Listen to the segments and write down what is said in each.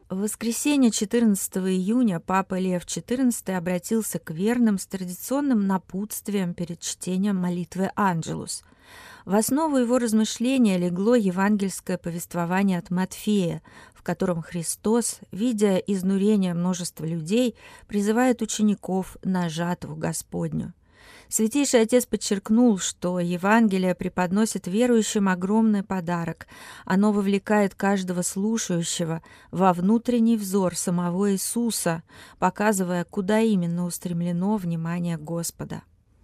В воскресенье 14 июня папа Лев XIV обратился к верным с традиционным напутствием перед чтением молитвы «Анджелус». В основу его размышления легло евангельское повествование от Матфея, в котором Христос, видя изнурение множества людей, призывает учеников на жатву Господню. Святейший Отец подчеркнул, что Евангелие преподносит верующим огромный подарок. Оно вовлекает каждого слушающего во внутренний взор самого Иисуса, показывая, куда именно устремлено внимание Господа.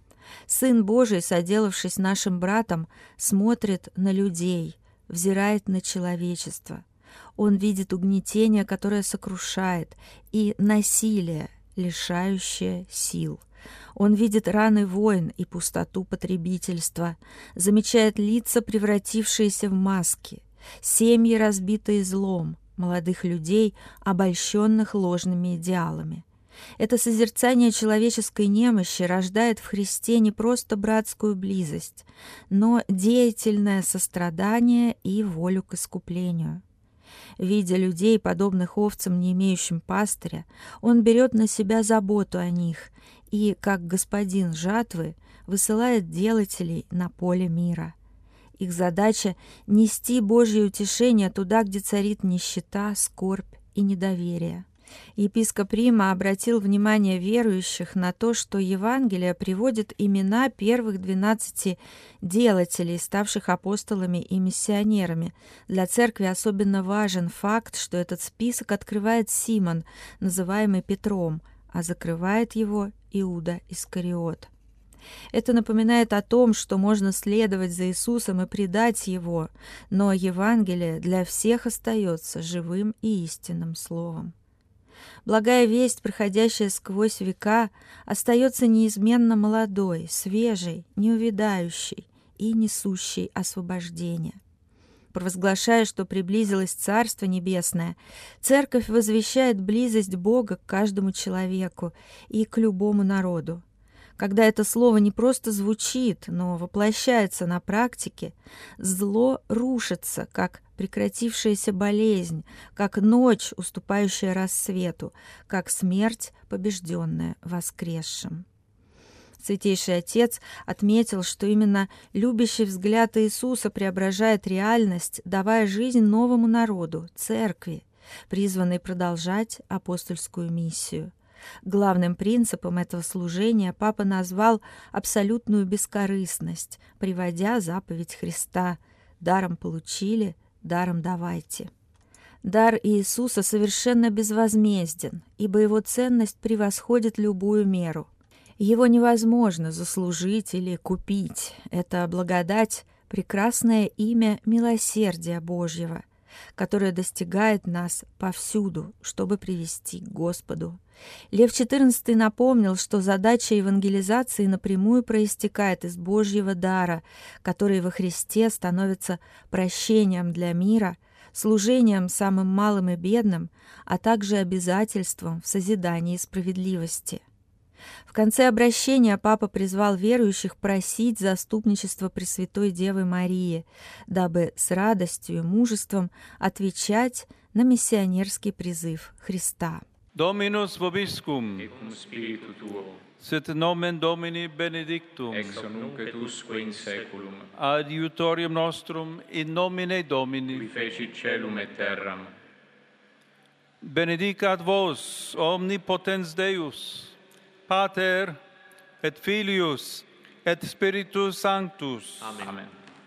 Сын Божий, соделавшись нашим братом, смотрит на людей, взирает на человечество. Он видит угнетение, которое сокрушает, и насилие, лишающее сил. Он видит раны войн и пустоту потребительства, замечает лица, превратившиеся в маски, семьи, разбитые злом, молодых людей, обольщенных ложными идеалами. Это созерцание человеческой немощи рождает в Христе не просто братскую близость, но деятельное сострадание и волю к искуплению. Видя людей, подобных овцам, не имеющим пастыря, он берет на себя заботу о них и, как господин жатвы, высылает делателей на поле мира. Их задача — нести Божье утешение туда, где царит нищета, скорбь и недоверие. Епископ Рима обратил внимание верующих на то, что Евангелие приводит имена первых 12 делателей, ставших апостолами и миссионерами. Для церкви особенно важен факт, что этот список открывает Симон, называемый Петром, а закрывает его Иуда Искариот. Это напоминает о том, что можно следовать за Иисусом и предать Его, но Евангелие для всех остается живым и истинным словом. Благая весть, проходящая сквозь века, остается неизменно молодой, свежей, неувядающей и несущей освобождение. Провозглашая, что приблизилось Царство Небесное, Церковь возвещает близость Бога к каждому человеку и к любому народу. Когда это слово не просто звучит, но воплощается на практике, зло рушится, как прекратившаяся болезнь, как ночь, уступающая рассвету, как смерть, побежденная воскресшим. Святейший Отец отметил, что именно любящий взгляд Иисуса преображает реальность, давая жизнь новому народу, церкви, призванной продолжать апостольскую миссию. Главным принципом этого служения папа назвал абсолютную бескорыстность, приводя заповедь Христа: «Даром получили, даром давайте». Дар Иисуса совершенно безвозмезден, ибо его ценность превосходит любую меру. Его невозможно заслужить или купить. Это благодать, прекрасное имя милосердия Божьего, которое достигает нас повсюду, чтобы привести к Господу. Лев XIV напомнил, что задача евангелизации напрямую проистекает из Божьего дара, который во Христе становится прощением для мира, служением самым малым и бедным, а также обязательством в созидании справедливости. В конце обращения папа призвал верующих просить заступничество Пресвятой Девы Марии, дабы с радостью и мужеством отвечать на миссионерский призыв Христа. Dominus vobiscum, et cum spiritu tuo, sit nomen Domini benedictum, ex nunc et usque in saeculum, adiutorium nostrum in nomine qui Domini. fecit caelum et terram. Benedicat vos, omnipotens Deus, Pater et Filius et Spiritus Sanctus. Amen.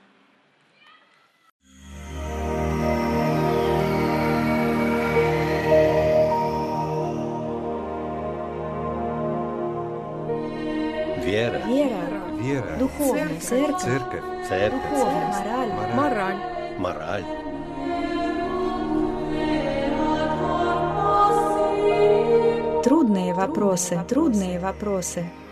Вера. Вера. Духовная церковь. Церковь. Духовность. Мораль. Трудные вопросы.